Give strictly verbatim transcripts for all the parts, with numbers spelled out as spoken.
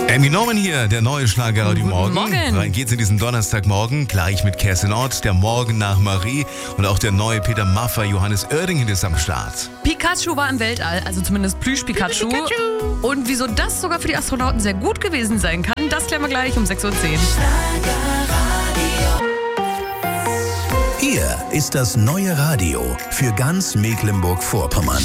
Amy Norman hier, der neue Schlagerradio Morgen. Morgen. Rein geht's in diesen Donnerstagmorgen, gleich mit Kerstin Ott, der Morgen nach Marie und auch der neue Peter Maffay, Johannes Oerding ist am Start. Pikachu war im Weltall, also zumindest Plüsch-Pikachu. Pikachu. Und wieso das sogar für die Astronauten sehr gut gewesen sein kann, das klären wir gleich um sechs Uhr zehn. Hier ist das neue Radio für ganz Mecklenburg-Vorpommern.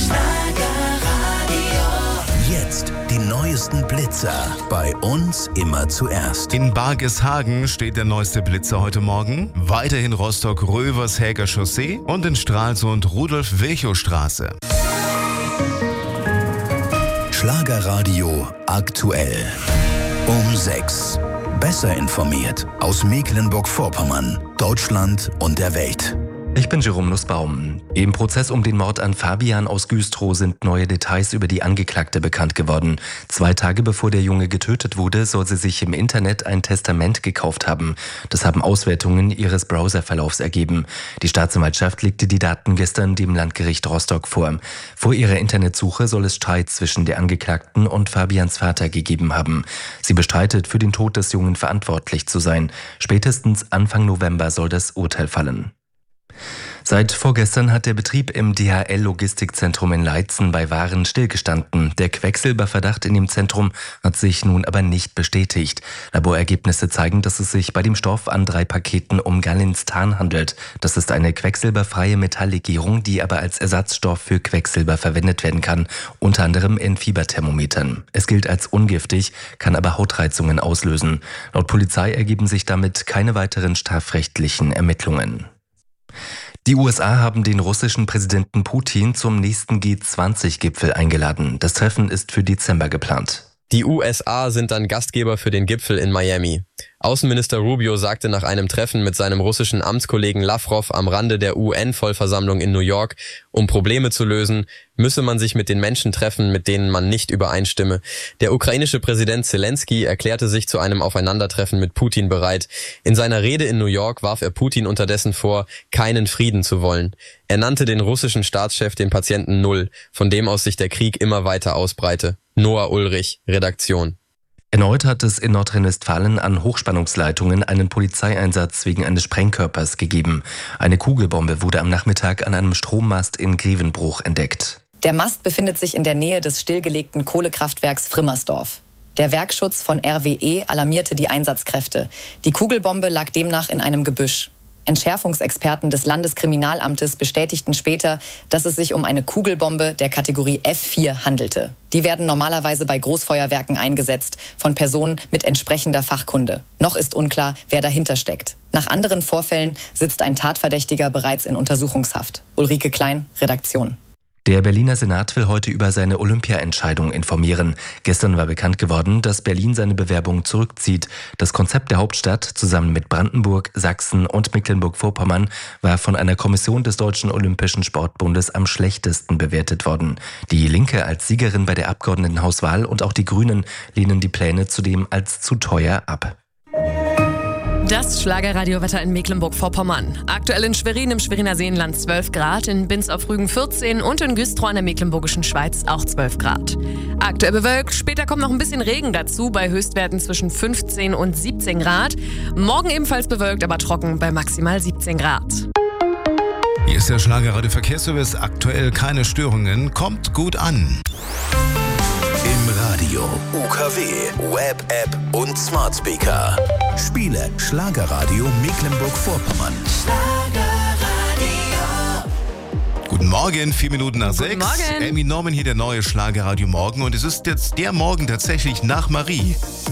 Jetzt die neuesten Blitzer. Bei uns immer zuerst. In Bargeshagen steht der neueste Blitzer heute Morgen. Weiterhin Rostock-Rövershäger Chaussee und in Stralsund Rudolf-Virchow-Straße. Schlagerradio aktuell. Um sechs. Besser informiert aus Mecklenburg-Vorpommern, Deutschland und der Welt. Ich bin Jerome Nussbaum. Im Prozess um den Mord an Fabian aus Güstrow sind neue Details über die Angeklagte bekannt geworden. Zwei Tage bevor der Junge getötet wurde, soll sie sich im Internet ein Testament gekauft haben. Das haben Auswertungen ihres Browserverlaufs ergeben. Die Staatsanwaltschaft legte die Daten gestern dem Landgericht Rostock vor. Vor ihrer Internetsuche soll es Streit zwischen der Angeklagten und Fabians Vater gegeben haben. Sie bestreitet, für den Tod des Jungen verantwortlich zu sein. Spätestens Anfang November soll das Urteil fallen. Seit vorgestern hat der Betrieb im D H L-Logistikzentrum in Leitzen bei Waren stillgestanden. Der Quecksilberverdacht in dem Zentrum hat sich nun aber nicht bestätigt. Laborergebnisse zeigen, dass es sich bei dem Stoff an drei Paketen um Gallinstan handelt. Das ist eine quecksilberfreie Metalllegierung, die aber als Ersatzstoff für Quecksilber verwendet werden kann, unter anderem in Fieberthermometern. Es gilt als ungiftig, kann aber Hautreizungen auslösen. Laut Polizei ergeben sich damit keine weiteren strafrechtlichen Ermittlungen. Die U S A haben den russischen Präsidenten Putin zum nächsten G zwanzig Gipfel eingeladen. Das Treffen ist für Dezember geplant. Die U S A sind dann Gastgeber für den Gipfel in Miami. Außenminister Rubio sagte nach einem Treffen mit seinem russischen Amtskollegen Lavrov am Rande der U N-Vollversammlung in New York, um Probleme zu lösen, müsse man sich mit den Menschen treffen, mit denen man nicht übereinstimme. Der ukrainische Präsident Zelensky erklärte sich zu einem Aufeinandertreffen mit Putin bereit. In seiner Rede in New York warf er Putin unterdessen vor, keinen Frieden zu wollen. Er nannte den russischen Staatschef den Patienten Null, von dem aus sich der Krieg immer weiter ausbreite. Noah Ulrich, Redaktion. Erneut hat es in Nordrhein-Westfalen an Hochspannungsleitungen einen Polizeieinsatz wegen eines Sprengkörpers gegeben. Eine Kugelbombe wurde am Nachmittag an einem Strommast in Grevenbruch entdeckt. Der Mast befindet sich in der Nähe des stillgelegten Kohlekraftwerks Frimmersdorf. Der Werkschutz von R W E alarmierte die Einsatzkräfte. Die Kugelbombe lag demnach in einem Gebüsch. Entschärfungsexperten des Landeskriminalamtes bestätigten später, dass es sich um eine Kugelbombe der Kategorie F vier handelte. Die werden normalerweise bei Großfeuerwerken eingesetzt, von Personen mit entsprechender Fachkunde. Noch ist unklar, wer dahinter steckt. Nach anderen Vorfällen sitzt ein Tatverdächtiger bereits in Untersuchungshaft. Ulrike Klein, Redaktion. Der Berliner Senat will heute über seine Olympia-Entscheidung informieren. Gestern war bekannt geworden, dass Berlin seine Bewerbung zurückzieht. Das Konzept der Hauptstadt zusammen mit Brandenburg, Sachsen und Mecklenburg-Vorpommern war von einer Kommission des Deutschen Olympischen Sportbundes am schlechtesten bewertet worden. Die Linke als Siegerin bei der Abgeordnetenhauswahl und auch die Grünen lehnen die Pläne zudem als zu teuer ab. Das Schlagerradiowetter in Mecklenburg-Vorpommern. Aktuell in Schwerin im Schweriner Seenland zwölf Grad, in Binz auf Rügen vierzehn und in Güstrow an der Mecklenburgischen Schweiz auch zwölf Grad. Aktuell bewölkt, später kommt noch ein bisschen Regen dazu, bei Höchstwerten zwischen fünfzehn und siebzehn Grad. Morgen ebenfalls bewölkt, aber trocken bei maximal siebzehn Grad. Hier ist der Schlagerradio Verkehrsservice. Aktuell keine Störungen. Kommt gut an. Im Radio, U K W, Web-App und Smart Speaker. Spiele Schlagerradio Mecklenburg-Vorpommern. Guten Morgen, vier Minuten nach Guten sechs. Morgen. Amy Norman hier, der neue Schlagerradio Morgen. Und es ist jetzt der Morgen tatsächlich nach Marie.